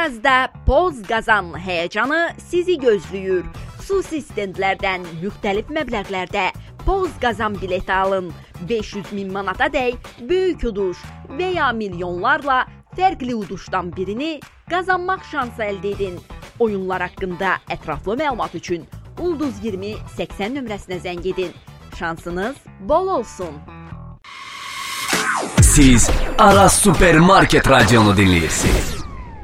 Arazda Poz Qazan həyəcanı sizi gözləyir. Xüsusi stendlərdən müxtəlif məbləğlərdə Poz Qazan bileti alın. 500.000 manatadək böyük uduş və ya milyonlarla fərqli uduşdan birini qazanmaq şansı əldə edin. Oyunlar haqqında ətraflı məlumat üçün Ulduz 20 80 nömrəsinə zəng edin. Şansınız bol olsun. Siz Aras Supermarket Radyonu dinləyirsiniz.